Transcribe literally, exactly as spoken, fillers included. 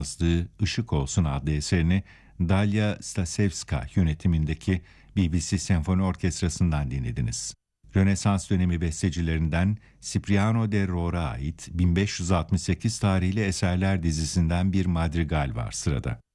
yazdığı Işık Olsun adlı eserini Dalia Stasevska yönetimindeki B B C Senfoni Orkestrası'ndan dinlediniz. Rönesans dönemi bestecilerinden Cipriano de Ror'a ait bin beş yüz altmış sekiz tarihli eserler dizisinden bir madrigal var sırada.